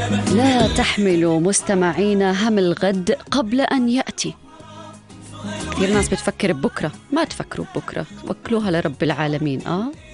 لا تحملوا مستمعينا هم الغد قبل أن يأتي. كثير ناس بتفكر ببكرة، ما تفكروا ببكرة، وكلوها لرب العالمين.